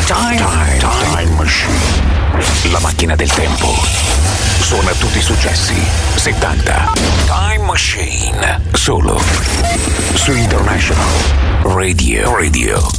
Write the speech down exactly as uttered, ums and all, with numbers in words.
Time, time, time Machine. La macchina del tempo. Suona tutti i successi settanta. Time Machine. Solo su International Radio. Radio.